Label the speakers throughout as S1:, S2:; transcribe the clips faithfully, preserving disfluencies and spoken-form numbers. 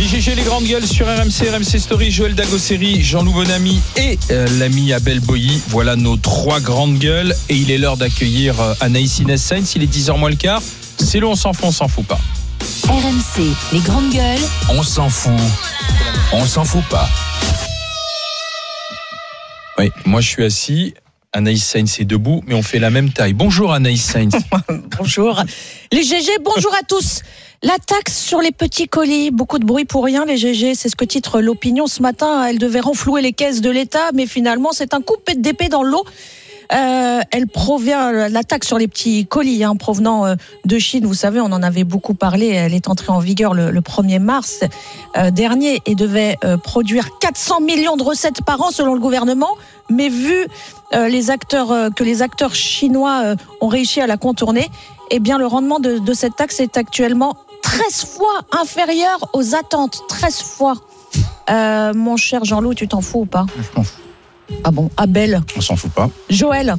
S1: Les G G, les grandes gueules sur R M C, R M C Story, Joël Dagosseri, Jean-Loup Bonamy et euh, l'ami Abel Boilly. Voilà nos trois grandes gueules. Et il est l'heure d'accueillir euh, Anaïs Inès Sainz. Il est dix heures moins le quart. C'est le on s'en fout, on s'en fout pas.
S2: R M C, les grandes gueules.
S3: On s'en fout. On s'en fout pas.
S1: Oui, moi je suis assis. Anaïs Sainz est debout, mais on fait la même taille. Bonjour Anaïs Sainz.
S4: Bonjour. Les G G, bonjour à tous. La taxe sur les petits colis, beaucoup de bruit pour rien, les G G, c'est ce que titre l'Opinion ce matin. Elle devait renflouer les caisses de l'État, mais finalement c'est un coup d'épée dans l'eau. Euh, elle provient, la taxe sur les petits colis hein, provenant euh, de Chine, vous savez, on en avait beaucoup parlé, elle est entrée en vigueur le, le premier mars euh, dernier et devait euh, produire quatre cents millions de recettes par an selon le gouvernement, mais vu euh, les acteurs, euh, que les acteurs chinois euh, ont réussi à la contourner, eh bien le rendement de, de cette taxe est actuellement treize fois inférieur aux attentes, treize fois. Euh, mon cher Jean-Loup, tu t'en fous ou pas ?
S3: Je m'en fous.
S4: Ah bon, Abel.
S3: On s'en fout pas.
S4: Joël.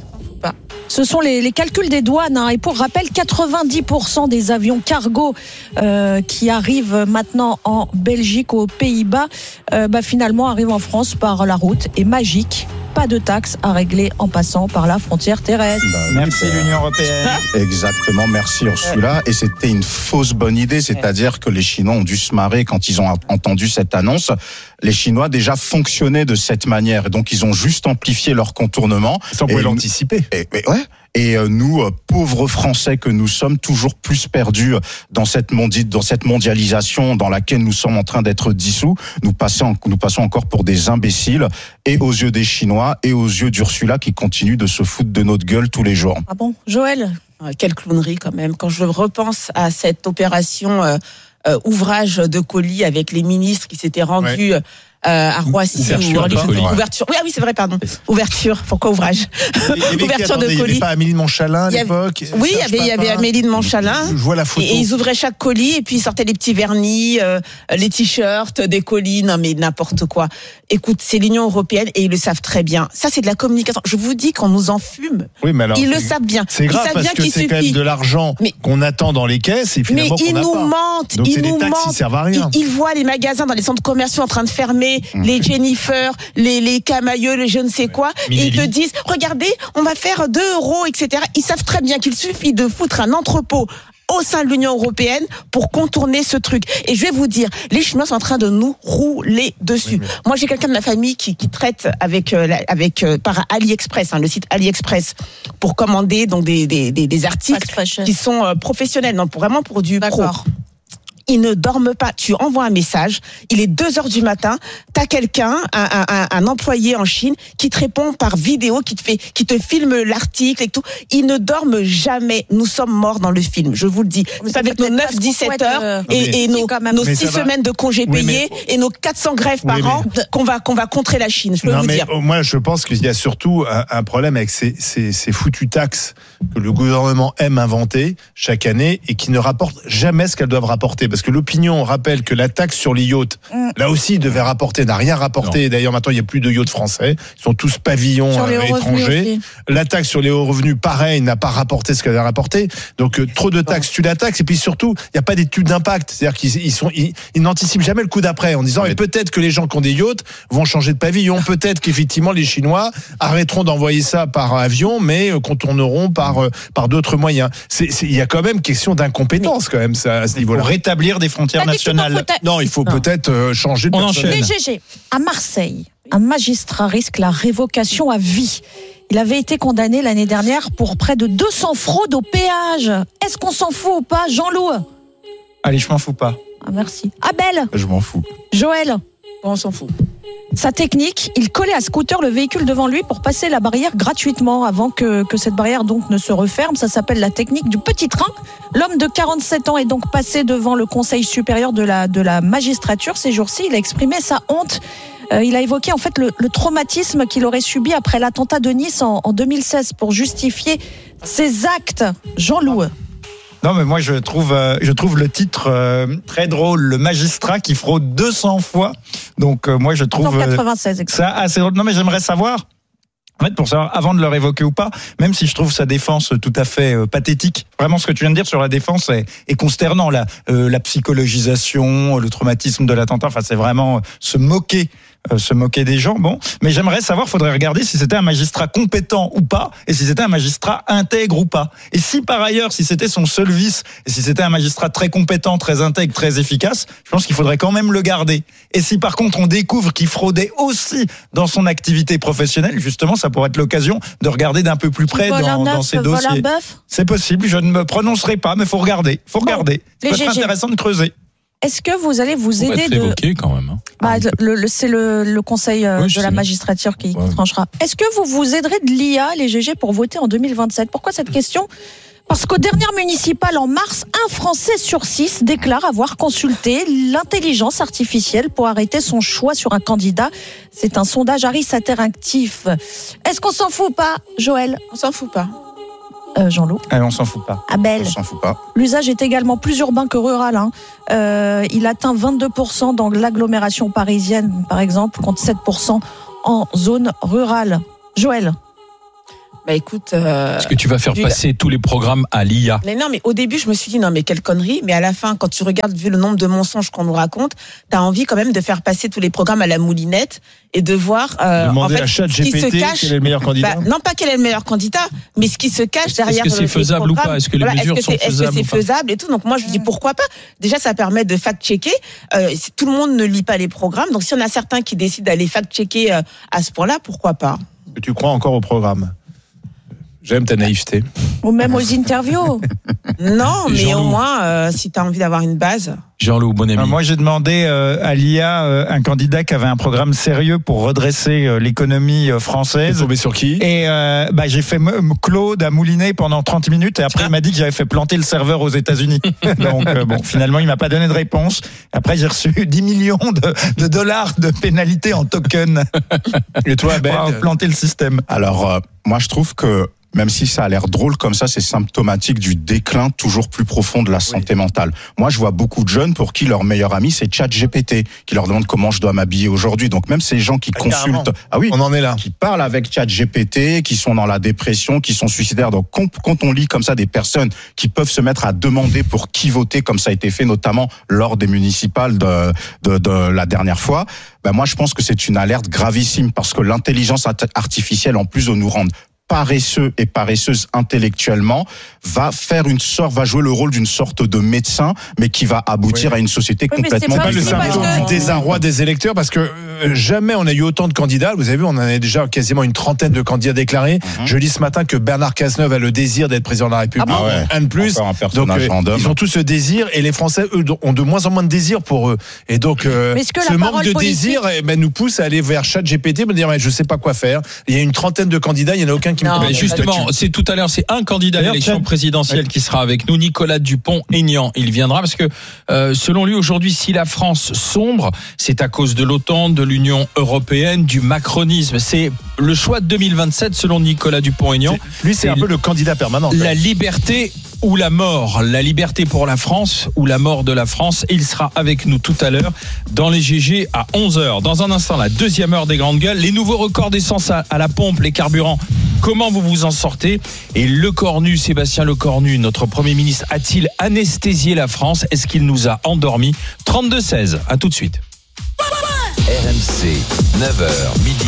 S4: Ce sont les, les calculs des douanes. Hein. Et pour rappel, quatre-vingt-dix pour cent des avions cargo euh, qui arrivent maintenant en Belgique, aux Pays-Bas, euh, bah, finalement arrivent en France par la route. Et magique, pas de taxes à régler en passant par la frontière terrestre.
S5: Bah, merci
S3: oui,
S5: l'Union européenne.
S3: Exactement, merci Ursula. Et c'était une fausse bonne idée, c'est-à-dire que les Chinois ont dû se marrer quand ils ont entendu cette annonce. Les Chinois déjà fonctionnaient de cette manière, et donc ils ont juste amplifié leur contournement.
S5: Ça, on pouvait l'anticiper.
S3: Et, et, ouais. Et nous, pauvres Français que nous sommes, toujours plus perdus dans cette, mondi- dans cette mondialisation dans laquelle nous sommes en train d'être dissous, nous passons, nous passons encore pour des imbéciles, et aux yeux des Chinois, et aux yeux d'Ursula qui continue de se foutre de notre gueule tous les jours.
S4: Ah bon, Joël ?
S6: Quelle clownerie quand même. Quand je repense à cette opération euh, euh, ouvrage de colis avec les ministres qui s'étaient rendus... Ouais. Euh, à Roissy
S1: ouverture,
S6: ou
S1: colis.
S6: ouverture. Oui, ah oui, c'est vrai, pardon. Ouverture. Pourquoi ouvrage? Ouverture de colis.
S5: Il n'y avait pas Amélie de Montchalin à l'époque.
S6: Oui, il y avait, il y avait Amélie de Montchalin.
S5: Je vois la photo.
S6: Et, et ils ouvraient chaque colis et puis ils sortaient les petits vernis, euh, les t-shirts, des colis, non mais n'importe quoi. Écoute, c'est l'Union européenne et ils le savent très bien. Ça, c'est de la communication. Je vous dis qu'on nous en fume.
S5: Oui, mais alors.
S6: Ils le savent bien.
S5: C'est grave parce que c'est quand même de l'argent mais, qu'on attend dans les caisses et finalement
S6: mais
S5: qu'on n'a pas.
S6: Mais ils nous mentent.
S5: Donc
S6: ils
S5: c'est
S6: nous
S5: des taxes
S6: mentent.
S5: qui servent à rien.
S6: Ils, ils voient les magasins dans les centres commerciaux en train de fermer, mmh. les Jennifer, les, les Camailleux, les je ne sais quoi, ouais. Et ils te disent, regardez, on va faire deux euros, et cetera. Ils savent très bien qu'il suffit de foutre un entrepôt au sein de l'Union européenne pour contourner ce truc. Et je vais vous dire, les Chinois sont en train de nous rouler dessus. Oui, mais... Moi, j'ai quelqu'un de ma famille qui, qui traite avec, euh, avec euh, par AliExpress, hein, le site AliExpress, pour commander donc des, des, des, des articles qui sont euh, professionnels, non, pour, vraiment pour du pro. Ils ne dorment pas. Tu envoies un message, il est deux heures du matin, t'as quelqu'un, un, un, un employé en Chine, qui te répond par vidéo, qui te fait, qui te filme l'article et tout. Ils ne dorment jamais. Nous sommes morts dans le film, je vous le dis. Mais avec nos neuf dix-sept heures euh... et, et nos, nos six semaines de congés oui, payés mais... et nos quatre cents grèves par oui, an mais... qu'on va, qu'on va contrer la Chine, je peux
S5: non,
S6: vous
S5: mais
S6: dire.
S5: Moi, je pense qu'il y a surtout un, un problème avec ces, ces, ces foutues taxes que le gouvernement aime inventer chaque année et qui ne rapportent jamais ce qu'elles doivent rapporter. Parce que l'opinion rappelle que la taxe sur les yachts, mmh. là aussi, devait rapporter, n'a rien rapporté. Non. D'ailleurs, maintenant, il n'y a plus de yachts français. Ils sont tous pavillons euh, étrangers. La taxe sur les hauts revenus, pareil, n'a pas rapporté ce qu'elle a rapporté. Donc, euh, trop de taxes, tu la taxes. Et puis surtout, il n'y a pas d'études d'impact. C'est-à-dire qu'ils ils sont, ils, ils n'anticipent jamais le coup d'après en disant, mais peut-être que les gens qui ont des yachts vont changer de pavillon. Peut-être qu'effectivement, les Chinois arrêteront d'envoyer ça par avion, mais euh, contourneront par, euh, par d'autres moyens. Il y a quand même question d'incompétence, quand même, ça, à ce niveau-là.
S1: Pour rétablir des frontières nationales.
S5: Non, il faut non. peut-être euh, changer de
S1: On
S5: personne.
S4: Les G G. À Marseille, un magistrat risque la révocation à vie. Il avait été condamné l'année dernière pour près de deux cents fraudes au péage. Est-ce qu'on s'en fout ou pas, Jean-Loup ?
S1: Allez, je m'en fous pas.
S4: Ah, merci. Abel ?
S3: Je m'en fous.
S4: Joël ?
S6: On s'en fout.
S4: Sa technique, il collait à scooter le véhicule devant lui pour passer la barrière gratuitement avant que, que cette barrière donc ne se referme. Ça s'appelle la technique du petit train. L'homme de quarante-sept ans est donc passé devant le Conseil supérieur de la, de la magistrature ces jours-ci. Il a exprimé sa honte. Euh, il a évoqué en fait le, le traumatisme qu'il aurait subi après l'attentat de Nice en, en deux mille seize pour justifier ses actes. Jean-Loup.
S7: Non, mais moi, je trouve, euh, je trouve le titre euh, très drôle. Le magistrat qui fraude deux cents fois. Donc, euh, moi, je trouve
S4: cent quatre-vingt-seize,
S7: euh, ça assez drôle. Non, mais j'aimerais savoir En fait, pour savoir, avant de le révoquer ou pas, même si je trouve sa défense tout à fait euh, pathétique, vraiment ce que tu viens de dire sur la défense est, est consternant. La, euh, la psychologisation, le traumatisme de l'attentat, enfin c'est vraiment euh, se moquer. Euh, se moquer des gens, bon, mais j'aimerais savoir, faudrait regarder si c'était un magistrat compétent ou pas, et si c'était un magistrat intègre ou pas. Et si par ailleurs, si c'était son seul vice, et si c'était un magistrat très compétent, très intègre, très efficace, je pense qu'il faudrait quand même le garder. Et si par contre on découvre qu'il fraudait aussi dans son activité professionnelle, justement, ça pourrait être l'occasion de regarder d'un peu plus près dans, dans ces dossiers. C'est possible, je ne me prononcerai pas, mais faut regarder, faut regarder. Bon, c'est intéressant de creuser.
S4: Est-ce que vous allez vous
S1: aider
S4: de
S1: évoqué quand même hein.
S4: bah, le, le, c'est le, le conseil euh, oui, de la magistrature qui, ouais. qui tranchera. Est-ce que vous vous aiderez de l'I A, les G G, pour voter en deux mille vingt-sept? Pourquoi cette question? Parce qu'aux dernières municipales en mars, un Français sur six déclare avoir consulté l'intelligence artificielle pour arrêter son choix sur un candidat. C'est un sondage Harris Interactif. Est-ce qu'on s'en fout pas, Joël?
S6: On s'en fout pas.
S4: Euh, Jean-Loup.
S7: Ah, on s'en fout pas.
S4: Abel.
S3: On s'en fout pas.
S4: L'usage est également plus urbain que rural. Hein. Euh, il atteint vingt-deux pour cent dans l'agglomération parisienne, par exemple, contre sept pour cent en zone rurale. Joël.
S6: Bah écoute, euh,
S1: est-ce que tu vas faire du... passer tous les programmes à l'I A?
S6: Mais non, mais au début, je me suis dit non, mais quelle connerie. Mais à la fin, quand tu regardes, vu le nombre de mensonges qu'on nous raconte, t'as envie quand même de faire passer tous les programmes à la moulinette et de voir.
S5: Euh, Demander
S6: en fait,
S5: à ChatGPT quel est le meilleur candidat.
S6: Bah, non, pas quel est le meilleur candidat, mais ce qui se cache derrière.
S1: Est-ce que c'est faisable ou pas? Est-ce que les
S6: voilà,
S1: mesures
S6: est-ce que
S1: sont faisables?
S6: Est-ce que c'est faisable et tout? Donc moi, je dis pourquoi pas. Déjà, ça permet de fact-checker. Euh, si tout le monde ne lit pas les programmes, donc si on a certains qui décident d'aller fact-checker euh, à ce point-là, pourquoi pas?
S5: Que tu crois encore au programme? J'aime ta naïveté.
S4: Ou même aux interviews.
S6: Non, mais au moins, euh, si tu as envie d'avoir une base.
S1: Jean-Loup, bon ami.
S7: Moi, j'ai demandé euh, à l'I A euh, un candidat qui avait un programme sérieux pour redresser euh, l'économie euh, française.
S5: T'es tombé sur qui?
S7: Et euh, bah, j'ai fait m- Claude à Moulinet pendant trente minutes et après il m'a dit que j'avais fait planter le serveur aux États-Unis. Donc euh, bon, finalement, il m'a pas donné de réponse. Après, j'ai reçu dix millions de, de dollars de pénalité en token.
S5: Et toi, Ben,
S7: pour planter le système.
S3: Alors, euh, moi, je trouve que même si ça a l'air drôle comme ça, c'est symptomatique du déclin toujours plus profond de la santé oui. mentale. Moi, je vois beaucoup de jeunes pour qui leur meilleur ami, c'est ChatGPT, qui leur demande comment je dois m'habiller aujourd'hui. Donc même ces gens qui ah, consultent, carrément. ah oui,
S5: on en est là,
S3: qui parlent avec ChatGPT, qui sont dans la dépression, qui sont suicidaires. Donc quand on lit comme ça des personnes qui peuvent se mettre à demander pour qui voter, comme ça a été fait notamment lors des municipales de, de, de la dernière fois, ben moi je pense que c'est une alerte gravissime parce que l'intelligence artificielle, en plus de nous rendre paresseux et paresseuse intellectuellement, va faire une sorte, va jouer le rôle d'une sorte de médecin, mais qui va aboutir oui. à une société oui, complètement
S5: différente. C'est pas le symptôme du désarroi des électeurs, parce que euh, jamais on a eu autant de candidats. Vous avez vu, on en a déjà quasiment une trentaine de candidats déclarés. Mm-hmm. Je lis ce matin que Bernard Cazeneuve a le désir d'être président de la République.
S3: Ah ouais.
S5: Un de plus.
S3: Un donc euh,
S5: ils ont tous ce désir, et les Français, eux, ont de moins en moins de désir pour eux. Et donc, euh, ce manque de politique... désir eh ben, nous pousse à aller vers ChatGPT, me dire, je sais pas quoi faire. Il y a une trentaine de candidats, il y en a aucun qui
S1: non,
S5: me
S1: mais justement, c'est tout à l'heure, c'est un candidat à l'élection présidentielle qui sera avec nous, Nicolas Dupont-Aignan. Il viendra parce que, euh, selon lui, aujourd'hui, si la France sombre, c'est à cause de l'OTAN, de l'Union européenne, du macronisme. C'est le choix de deux mille vingt-sept, selon Nicolas Dupont-Aignan.
S5: Lui, c'est, c'est un peu le candidat permanent.
S1: La liberté ou la mort, la liberté pour la France ou la mort de la France. Il sera avec nous tout à l'heure dans les G G à onze heures. Dans un instant, la deuxième heure des grandes gueules, les nouveaux records d'essence à, à la pompe, les carburants. Comment vous vous en sortez? Et Lecornu, Sébastien Lecornu, notre Premier ministre, a-t-il anesthésié la France? Est-ce qu'il nous a endormis? Trente-deux seize, à tout de suite.
S8: R M C, neuf heures midi,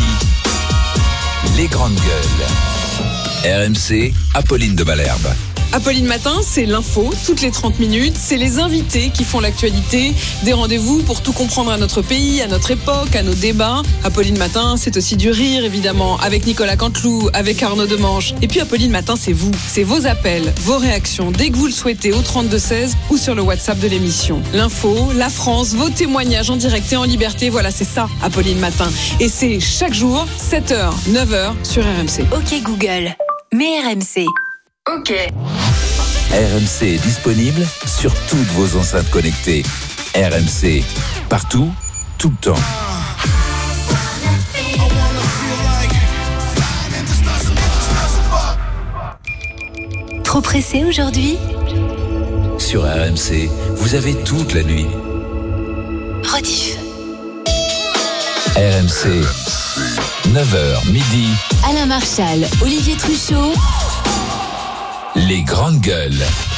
S8: les grandes gueules. R M C, Apolline de Malherbe.
S9: Apolline Matin, c'est l'info, toutes les trente minutes, c'est les invités qui font l'actualité, des rendez-vous pour tout comprendre à notre pays, à notre époque, à nos débats. Apolline Matin, c'est aussi du rire, évidemment, avec Nicolas Canteloup, avec Arnaud Demange. Et puis Apolline Matin, c'est vous, c'est vos appels, vos réactions, dès que vous le souhaitez, au trente-deux seize ou sur le WhatsApp de l'émission. L'info, la France, vos témoignages en direct et en liberté, voilà, c'est ça, Apolline Matin. Et c'est chaque jour, sept heures, neuf heures, sur R M C.
S2: Ok Google, mets R M C.
S8: Ok. R M C est disponible sur toutes vos enceintes connectées. R M C, partout, tout le temps.
S2: Trop pressé aujourd'hui?
S8: Sur R M C, vous avez toute la nuit.
S2: Rediff.
S8: R M C, neuf heures midi.
S2: Alain Marchal, Olivier Truchot.
S8: Les grandes gueules.